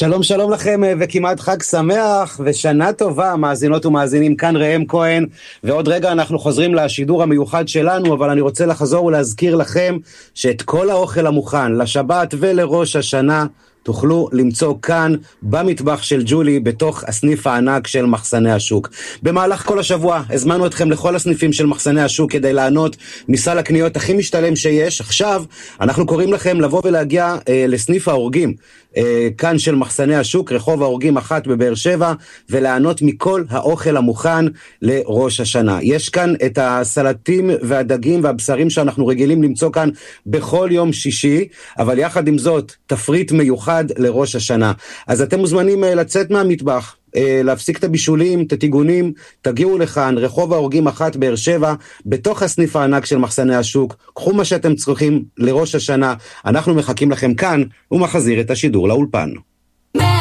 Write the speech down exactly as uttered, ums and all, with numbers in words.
שלום שלום לכם וכמעט חג שמח ושנה טובה, מאזינות ומאזינים, כאן ראם כהן, ועוד רגע אנחנו חוזרים לשידור המיוחד שלנו, אבל אני רוצה לחזור ולהזכיר לכם שאת כל האוכל המוכן לשבת ולראש השנה תוכלו למצוא כאן במטבח של ג'ולי בתוך הסניף הענק של מחסני השוק. במהלך כל השבוע הזמנו אתכם לכל הסניפים של מחסני השוק כדי לענות מסל הקניות הכי משתלם שיש. עכשיו אנחנו קוראים לכם לבוא ולהגיע אה, לסניף ההורגים אה, כאן של מחסני השוק, רחוב ההורגים אחת בבאר שבע, ולענות מכל האוכל המוכן לראש השנה. יש כאן את הסלטים והדגים והבשרים שאנחנו רגילים למצוא כאן בכל יום שישי, אבל יחד עם זאת תפריט מיוחד לראש השנה. אז אתם מוזמנים לצאת מהמטבח, להפסיק את הבישולים, את הטיגונים, תגיעו לכאן, רחוב ההורגים אחת באר שבע, בתוך הסניף הענק של מחסני השוק, קחו מה שאתם צריכים לראש השנה, אנחנו מחכים לכם כאן, ומחזיר את השידור לאולפן.